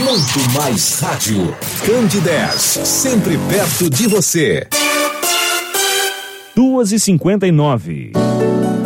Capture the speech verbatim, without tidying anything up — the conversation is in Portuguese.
muito mais rádio. Candidez, sempre perto de você. duas e cinquenta e nove.